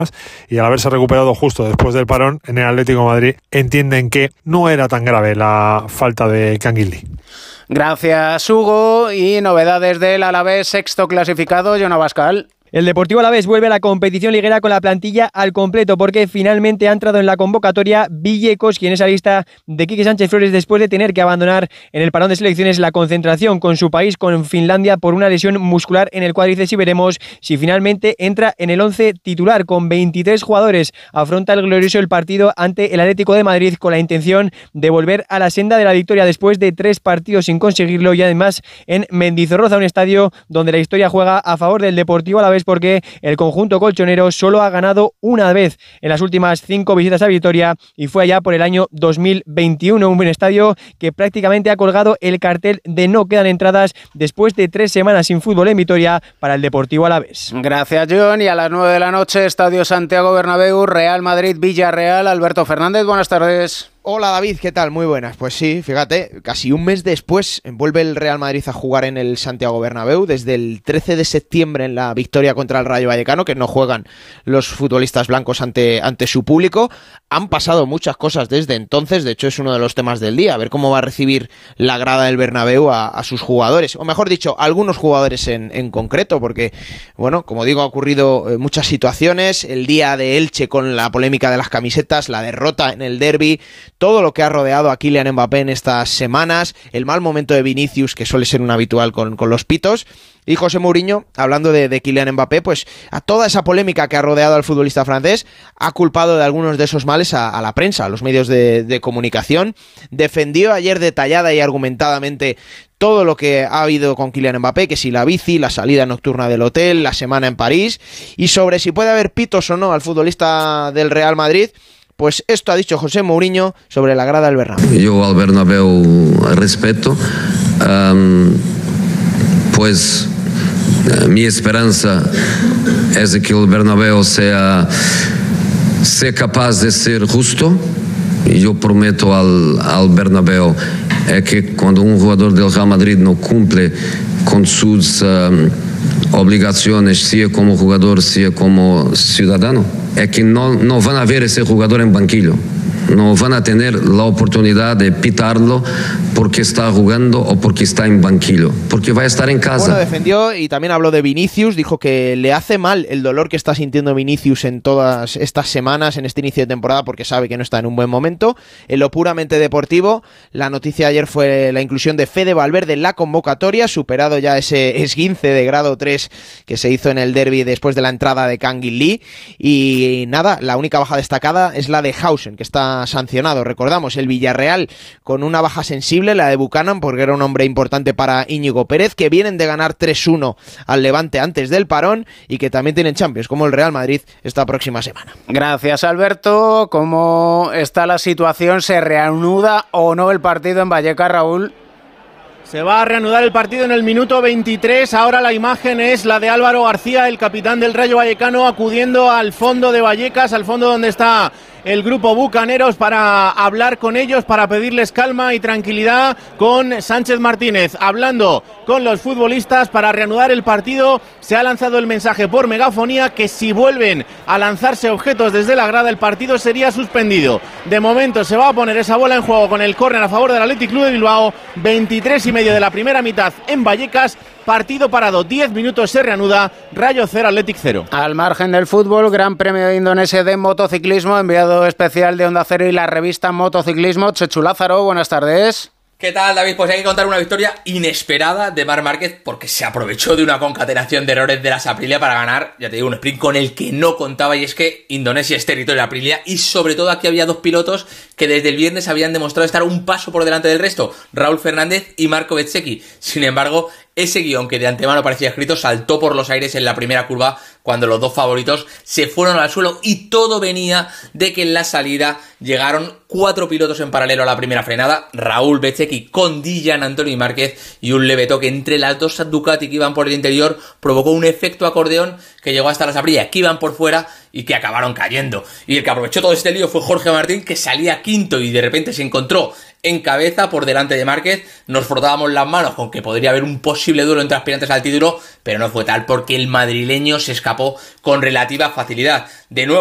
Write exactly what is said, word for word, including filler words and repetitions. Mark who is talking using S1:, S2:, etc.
S1: y al haberse recuperado justo después del parón en el Atlético de Madrid entienden que no era tan grave la falta de Canguilí.
S2: Gracias, Hugo. Y novedades del Alavés, sexto clasificado, Jon Abascal.
S3: El Deportivo Alavés vuelve a la competición liguera con la plantilla al completo porque finalmente ha entrado en la convocatoria Villekoski en esa lista de Quique Sánchez Flores después de tener que abandonar en el parón de selecciones la concentración con su país, con Finlandia, por una lesión muscular en el cuádriceps, y veremos si finalmente entra en el once titular. Con veintitrés jugadores afronta el glorioso el partido ante el Atlético de Madrid con la intención de volver a la senda de la victoria después de tres partidos sin conseguirlo, y además en Mendizorroza, un estadio donde la historia juega a favor del Deportivo Alavés, porque el conjunto colchonero solo ha ganado una vez en las últimas cinco visitas a Vitoria, y fue allá por el año dos mil veintiuno, un buen estadio que prácticamente ha colgado el cartel de no quedan entradas después de tres semanas sin fútbol en Vitoria para el Deportivo Alavés.
S2: Gracias, John. Y a las nueve de la noche, Estadio Santiago Bernabéu, Real Madrid Villarreal. Alberto Fernández, buenas tardes.
S4: Hola David, ¿qué tal? Muy buenas. Pues sí, fíjate, casi un mes después vuelve el Real Madrid a jugar en el Santiago Bernabéu, desde el trece de septiembre en la victoria contra el Rayo Vallecano, que no juegan los futbolistas blancos ante, ante su público. Han pasado muchas cosas desde entonces, de hecho es uno de los temas del día, a ver cómo va a recibir la grada del Bernabéu a, a sus jugadores, o mejor dicho, a algunos jugadores en, en concreto, porque, bueno, como digo, ha ocurrido eh, muchas situaciones, el día de Elche con la polémica de las camisetas, la derrota en el derbi, todo lo que ha rodeado a Kylian Mbappé en estas semanas, el mal momento de Vinicius, que suele ser un habitual con, con los pitos, y José Mourinho, hablando de, de Kylian Mbappé, pues a toda esa polémica que ha rodeado al futbolista francés, ha culpado de algunos de esos males a, a la prensa, a los medios de, de comunicación. Defendió ayer detallada y argumentadamente todo lo que ha habido con Kylian Mbappé, que si la bici, la salida nocturna del hotel, la semana en París, y sobre si puede haber pitos o no al futbolista del Real Madrid. Pues esto ha dicho José Mourinho sobre la grada del Bernabéu.
S5: Yo al Bernabéu respeto, um, pues uh, mi esperanza es de que el Bernabéu sea, sea capaz de ser justo, y yo prometo al, al Bernabéu eh, que cuando un jugador del Real Madrid no cumple con sus um, obligaciones, sea como jugador, sea como ciudadano, es que no, no van a ver ese jugador en banquillo, no van a tener la oportunidad de pitarlo porque está jugando o porque está en banquillo, porque va a estar en casa.
S4: Bueno, defendió y también habló de Vinicius, dijo que le hace mal el dolor que está sintiendo Vinicius en todas estas semanas, en este inicio de temporada, porque sabe que no está en un buen momento. En lo puramente deportivo, la noticia de ayer fue la inclusión de Fede Valverde en la convocatoria, superado ya ese esguince de grado tres que se hizo en el derbi después de la entrada de Canguilí. Y nada, la única baja destacada es la de Hausen, que está sancionado. Recordamos, el Villarreal con una baja sensible, la de Buchanan, porque era un hombre importante para Íñigo Pérez, que vienen de ganar tres uno al Levante antes del parón y que también tienen Champions, como el Real Madrid esta próxima semana.
S2: Gracias, Alberto. ¿Cómo está la situación? ¿Se reanuda o no el partido en Vallecas, Raúl?
S6: Se va a reanudar el partido en el minuto veintitrés. Ahora la imagen es la de Álvaro García, el capitán del Rayo Vallecano, acudiendo al fondo de Vallecas, al fondo donde está el grupo Bucaneros, para hablar con ellos, para pedirles calma y tranquilidad, con Sánchez Martínez hablando con los futbolistas para reanudar el partido. Se ha lanzado el mensaje por megafonía que si vuelven a lanzarse objetos desde la grada, el partido sería suspendido. De momento se va a poner esa bola en juego con el córner a favor del Athletic Club de Bilbao. veintitrés y medio de la primera mitad en Vallecas. Partido parado, diez minutos, se reanuda. Rayo cero, Athletic cero.
S2: Al margen del fútbol, Gran Premio de Indonesia de motociclismo, enviado especial de Onda Cero y la revista Motociclismo. Chechu Lázaro, buenas tardes.
S7: ¿Qué tal, David? Pues hay que contar una victoria inesperada de Marc Márquez, porque se aprovechó de una concatenación de errores de las Aprilia para ganar, ya te digo, un sprint con el que no contaba, y es que Indonesia es territorio de Aprilia, y sobre todo aquí había dos pilotos que desde el viernes habían demostrado estar un paso por delante del resto, Raúl Fernández y Marco Bezzecchi. Sin embargo, ese guión que de antemano parecía escrito saltó por los aires en la primera curva cuando los dos favoritos se fueron al suelo, y todo venía de que en la salida llegaron cuatro pilotos en paralelo a la primera frenada, Raúl Bezzecchi con Dijan Antonio Márquez, y un leve toque entre las dos Ducati que iban por el interior provocó un efecto acordeón que llegó hasta las Aprilia, que iban por fuera y que acabaron cayendo. Y el que aprovechó todo este lío fue Jorge Martín, que salía quinto y de repente se encontró en cabeza por delante de Márquez. Nos frotábamos las manos con que podría haber un posible duelo entre aspirantes al título, pero no fue tal porque el madrileño se escapó con relativa facilidad. De nuevo